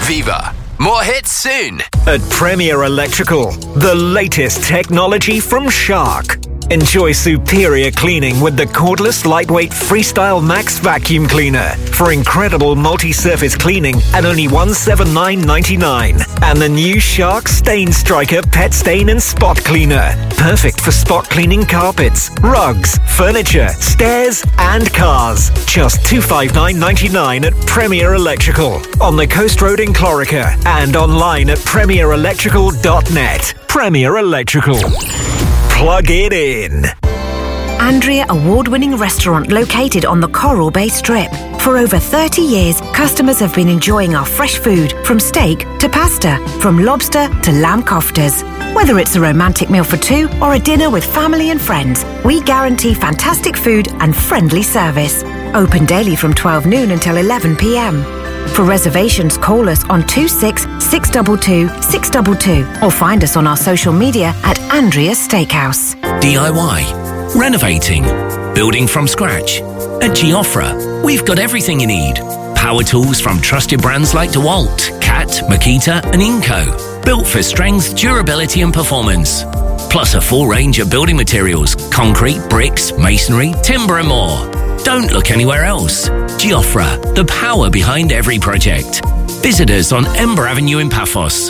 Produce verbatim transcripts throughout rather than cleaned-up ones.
Viva. More hits soon. At Premier Electrical, the latest technology from Shark. Enjoy superior cleaning with the cordless lightweight Freestyle Max vacuum cleaner for incredible multi-surface cleaning at only one hundred seventy-nine dollars and ninety-nine cents. And the new Shark Stain Striker Pet Stain and Spot Cleaner. Perfect for spot cleaning carpets, rugs, furniture, stairs and cars. Just two hundred fifty-nine dollars and ninety-nine cents at Premier Electrical on the Coast Road in Clorica and online at premier electrical dot net. Premier Electrical. Plug it in. Andrea award-winning restaurant located on the Coral Bay Strip. For over thirty years, customers have been enjoying our fresh food, from steak to pasta, from lobster to lamb koftas. Whether it's a romantic meal for two or a dinner with family and friends, we guarantee fantastic food and friendly service. Open daily from twelve noon until eleven p m. For reservations, call us on two six six two two six two two or find us on our social media at Andrea's Steakhouse. D I Y, renovating, building from scratch. At Geoffra, we've got everything you need. Power tools from trusted brands like DeWalt, Cat, Makita and Inco. Built for strength, durability and performance. Plus a full range of building materials, concrete, bricks, masonry, timber and more. Don't look anywhere else. Geoffra, the power behind every project. Visit us on Ember Avenue in Paphos.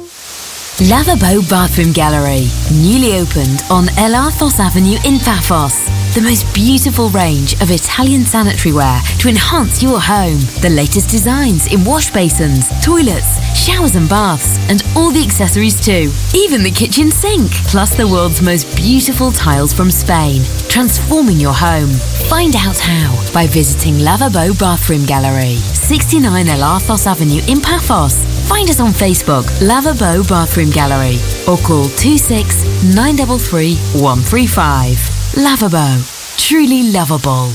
Lavabo Bathroom Gallery, newly opened on El Arthos Avenue in Paphos. The most beautiful range of Italian sanitary ware to enhance your home. The latest designs in wash basins, toilets, showers and baths, and all the accessories too. Even the kitchen sink. Plus the world's most beautiful tiles from Spain. Transforming your home. Find out how by visiting Lavabo Bathroom Gallery, sixty-nine El Arthos Avenue in Paphos. Find us on Facebook, Lavabo Bathroom Gallery, or call two six nine three three one three five. Lavabo, truly lovable.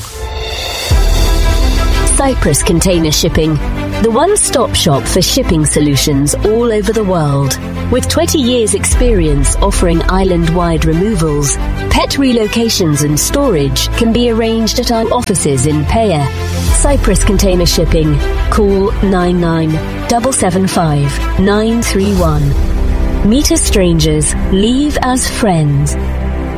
Cyprus Container Shipping, the one-stop shop for shipping solutions all over the world. With twenty years experience offering island-wide removals, pet relocations and storage can be arranged at our offices in Paya. Cyprus Container Shipping. Call nine nine seven seven five nine three one. Meet as strangers, leave as friends.